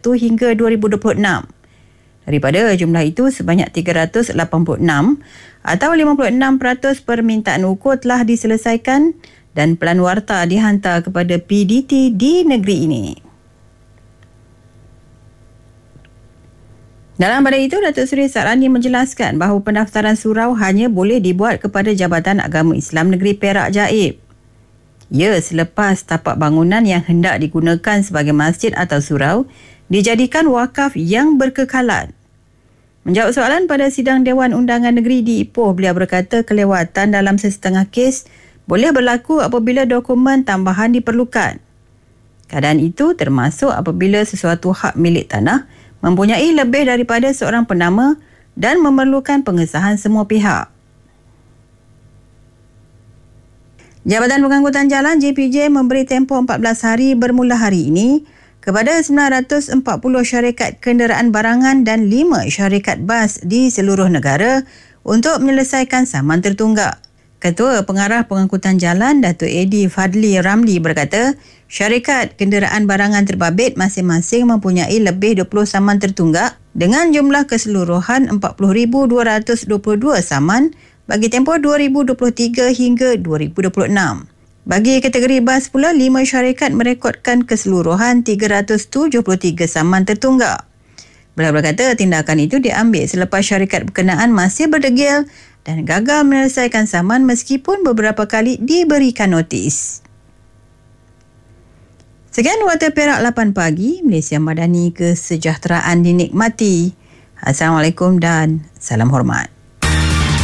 hingga 2026. Daripada jumlah itu, sebanyak 386 atau 56% permintaan ukur telah diselesaikan dan pelan warta dihantar kepada PDT di negeri ini. Dalam pada itu, Datuk Seri Sakrani menjelaskan bahawa pendaftaran surau hanya boleh dibuat kepada Jabatan Agama Islam Negeri Perak Jaib. Ya, selepas tapak bangunan yang hendak digunakan sebagai masjid atau surau dijadikan wakaf yang berkekalan. Menjawab soalan pada sidang Dewan Undangan Negeri di Ipoh, beliau berkata kelewatan dalam sesetengah kes boleh berlaku apabila dokumen tambahan diperlukan. Keadaan itu termasuk apabila sesuatu hak milik tanah mempunyai lebih daripada seorang penama dan memerlukan pengesahan semua pihak. Jabatan Pengangkutan Jalan JPJ memberi tempoh 14 hari bermula hari ini kepada 940 syarikat kenderaan barangan dan 5 syarikat bas di seluruh negara untuk menyelesaikan saman tertunggak. Ketua Pengarah Pengangkutan Jalan Datuk Edi Fadli Ramli berkata, syarikat kenderaan barangan terbabit masing-masing mempunyai lebih 20 saman tertunggak dengan jumlah keseluruhan 40,222 saman bagi tempoh 2023 hingga 2026. Bagi kategori bas pula, 5 syarikat merekodkan keseluruhan 373 saman tertunggak. Beliau berkata tindakan itu diambil selepas syarikat berkenaan masih berdegil dan gagal menyelesaikan saman meskipun beberapa kali diberikan notis. Sekian Warta Perak 8 pagi, Malaysia Madani, kesejahteraan dinikmati. Assalamualaikum dan salam hormat.